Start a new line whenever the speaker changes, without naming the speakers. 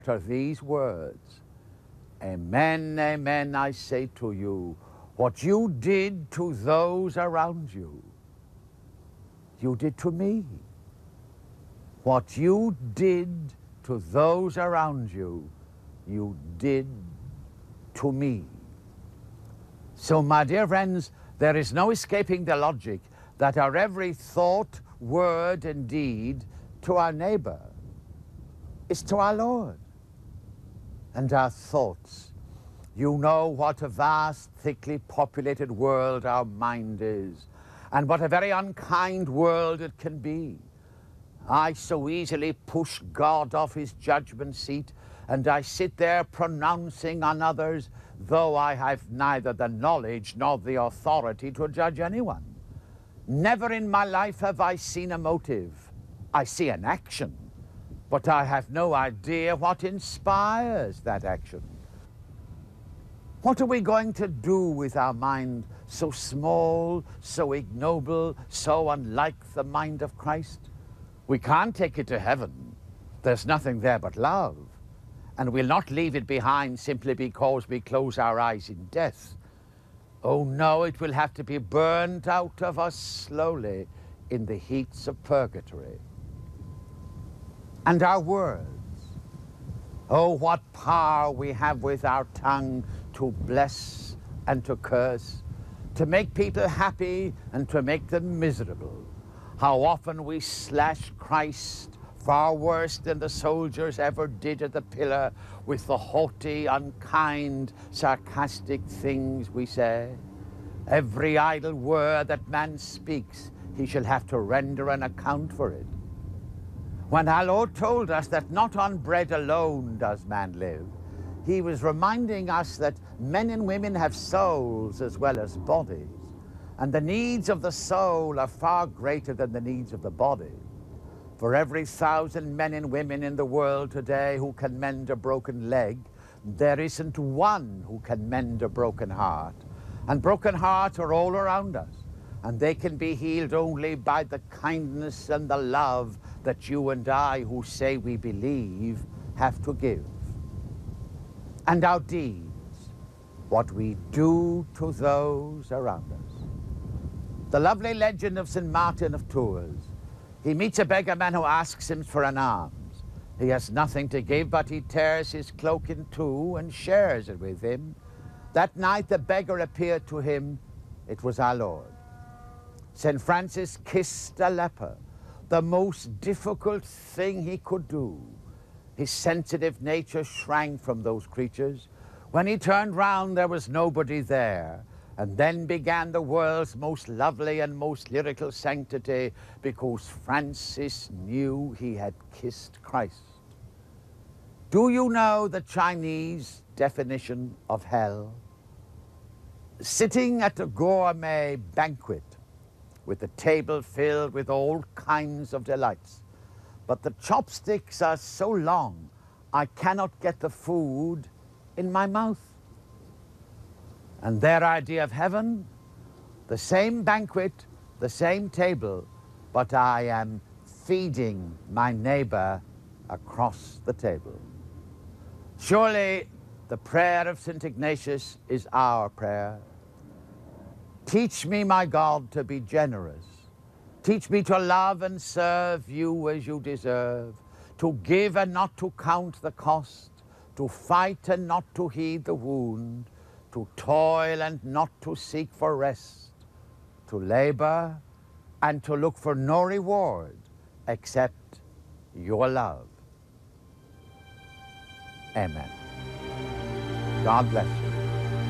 Are these words, amen, amen, I say to you, what you did to those around you, you did to me. What you did to those around you, you did to me. So, my dear friends, there is no escaping the logic that our every thought, word, and deed to our neighbor is to our Lord. And our thoughts, you know what a vast, thickly populated world our mind is, and what a very unkind world it can be. I so easily push God off his judgment seat, and I sit there pronouncing on others, though I have neither the knowledge nor the authority to judge anyone. Never in my life have I seen a motive. I see an action, but I have no idea what inspires that action. What are we going to do with our mind so small, so ignoble, so unlike the mind of Christ? We can't take it to heaven. There's nothing there but love. And we'll not leave it behind simply because we close our eyes in death. Oh no, it will have to be burned out of us slowly in the heats of purgatory. And our words. Oh, what power we have with our tongue to bless and to curse, to make people happy and to make them miserable. How often we slash Christ far worse than the soldiers ever did at the pillar with the haughty, unkind, sarcastic things we say. Every idle word that man speaks, he shall have to render an account for it. When our Lord told us that not on bread alone does man live, he was reminding us that men and women have souls as well as bodies, and the needs of the soul are far greater than the needs of the body. For every 1,000 men and women in the world today who can mend a broken leg, there isn't one who can mend a broken heart. And broken hearts are all around us, and they can be healed only by the kindness and the love that you and I, who say we believe, have to give. And our deeds, what we do to those around us. The lovely legend of St. Martin of Tours. He meets a beggar man who asks him for an alms. He has nothing to give, but he tears his cloak in two and shares it with him. That night the beggar appeared to him. It was our Lord. St. Francis kissed a leper, the most difficult thing he could do. His sensitive nature shrank from those creatures. When he turned round, there was nobody there. And then began the world's most lovely and most lyrical sanctity, because Francis knew he had kissed Christ. Do you know the Chinese definition of hell? Sitting at a gourmet banquet with a table filled with all kinds of delights, but the chopsticks are so long I cannot get the food in my mouth. And their idea of heaven, the same banquet, the same table, but I am feeding my neighbor across the table. Surely the prayer of St. Ignatius is our prayer. Teach me, my God, to be generous. Teach me to love and serve you as you deserve, to give and not to count the cost, to fight and not to heed the wound, to toil and not to seek for rest, to labor and to look for no reward except your love. Amen. God bless you.